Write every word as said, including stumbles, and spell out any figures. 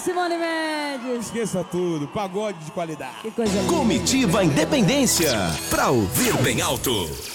Simone Mendes. Esqueça tudo, pagode de qualidade. Que coisa linda. Comitiva Independência, pra ouvir bem alto.